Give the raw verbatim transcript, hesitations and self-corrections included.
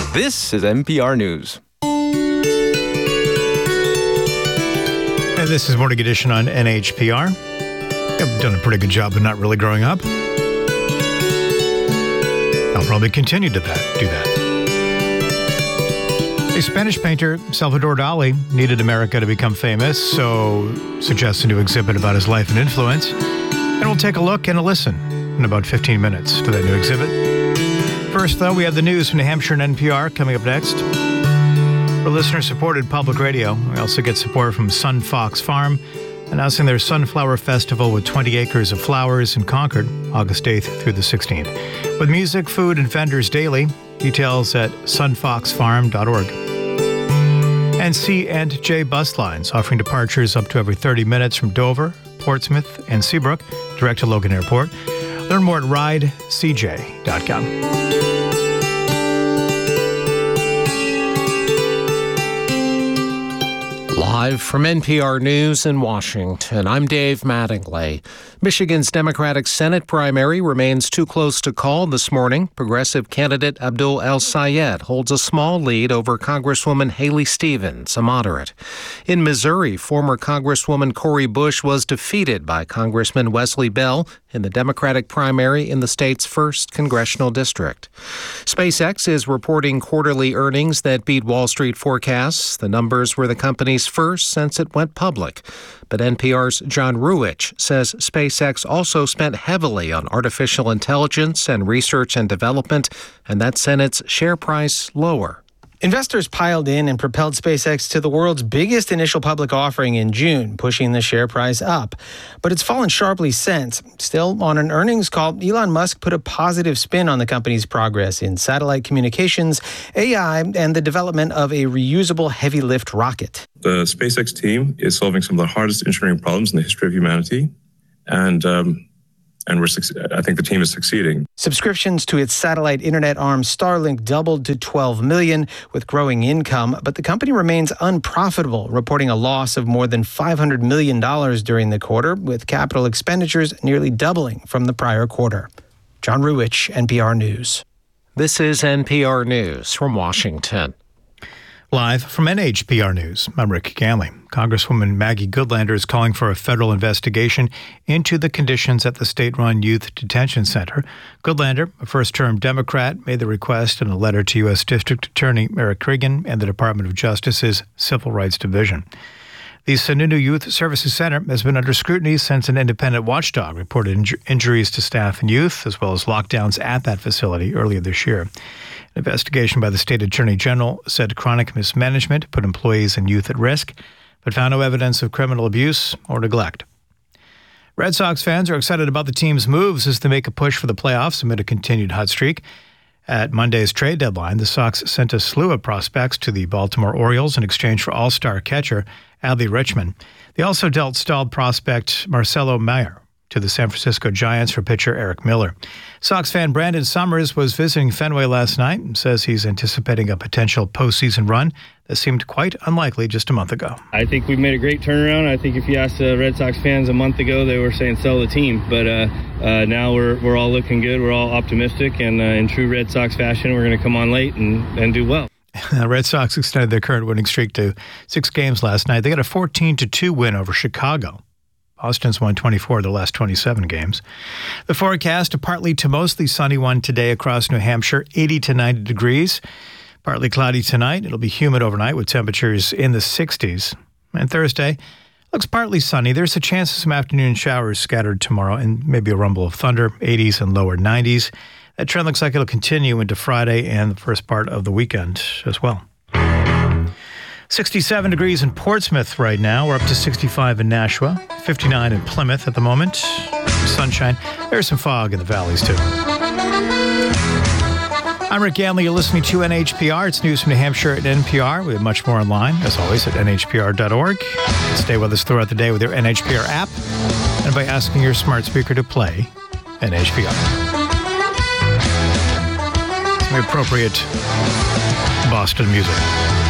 This is N P R News. And this is Morning Edition on N H P R. I've done a pretty good job of not really growing up. I'll probably continue to that, do that. A Spanish painter, Salvador Dali, needed America to become famous, so suggests a new exhibit about his life and influence. And we'll take a look and a listen in about fifteen minutes to that new exhibit. First, though, we have the news from New Hampshire and N P R coming up next. For listener-supported public radio, we also get support from Sun Fox Farm, announcing their Sunflower Festival with twenty acres of flowers in Concord, August eighth through the sixteenth. With music, food, and vendors daily. Details at sun fox farm dot org. And C and J bus lines offering departures up to every thirty minutes from Dover, Portsmouth, and Seabrook, direct to Logan Airport. Learn more at ride c j dot com. Live from N P R News in Washington, I'm Dave Mattingly. Michigan's Democratic Senate primary remains too close to call this morning. Progressive candidate Abdul El-Sayed holds a small lead over Congresswoman Haley Stevens, a moderate. In Missouri, former Congresswoman Cori Bush was defeated by Congressman Wesley Bell in the Democratic primary in the state's first congressional district. SpaceX is reporting quarterly earnings that beat Wall Street forecasts. The numbers were the company's first since it went public. But N P R's John Ruwitch says SpaceX also spent heavily on artificial intelligence and research and development, and that sent its share price lower. Investors piled in and propelled SpaceX to the world's biggest initial public offering in June, pushing the share price up. But it's fallen sharply since. Still, on an earnings call, Elon Musk put a positive spin on the company's progress in satellite communications, A I, and the development of a reusable heavy-lift rocket. The SpaceX team is solving some of the hardest engineering problems in the history of humanity, and um, and we're I think the team is succeeding. Subscriptions to its satellite internet arm Starlink doubled to twelve million with growing income, but the company remains unprofitable, reporting a loss of more than five hundred million dollars during the quarter, with capital expenditures nearly doubling from the prior quarter. John Ruwitch, N P R News. This is N P R News from Washington. Live from N H P R News, I'm Rick Ganley. Congresswoman Maggie Goodlander is calling for a federal investigation into the conditions at the state-run youth detention center. Goodlander, a first-term Democrat, made the request in a letter to U S District Attorney Eric Cregan and the Department of Justice's Civil Rights Division. The Sununu Youth Services Center has been under scrutiny since an independent watchdog reported inju- injuries to staff and youth, as well as lockdowns at that facility earlier this year. An investigation by the state attorney general said chronic mismanagement put employees and youth at risk, but found no evidence of criminal abuse or neglect. Red Sox fans are excited about the team's moves as they make a push for the playoffs amid a continued hot streak. At Monday's trade deadline, the Sox sent a slew of prospects to the Baltimore Orioles in exchange for all-star catcher Adley Richmond. They also dealt stalled prospect Marcelo Mayer to the San Francisco Giants for pitcher Eric Miller. Sox fan Brandon Summers was visiting Fenway last night and says he's anticipating a potential postseason run that seemed quite unlikely just a month ago. I think we've made a great turnaround. I think if you asked uh, Red Sox fans a month ago, they were saying sell the team. But uh, uh, now we're we're all looking good. We're all optimistic. And uh, in true Red Sox fashion, we're going to come on late and, and do well. The Red Sox extended their current winning streak to six games last night. They got a fourteen to two win over Chicago. Boston's won twenty-four of the last twenty-seven games. The forecast, a partly to mostly sunny one today across New Hampshire, eighty to ninety degrees. Partly cloudy tonight. It'll be humid overnight with temperatures in the sixties. And Thursday looks partly sunny. There's a chance of some afternoon showers scattered tomorrow and maybe a rumble of thunder, eighties and lower nineties. That trend looks like it'll continue into Friday and the first part of the weekend as well. sixty-seven degrees in Portsmouth right now. We're up to sixty-five in Nashua, fifty-nine in Plymouth at the moment. Sunshine. There's some fog in the valleys, too. I'm Rick Ganley. You're listening to N H P R. It's news from New Hampshire at N P R. We have much more online, as always, at N H P R dot org. You can stay with us throughout the day with your N H P R app and by asking your smart speaker to play N H P R. Some appropriate Boston music.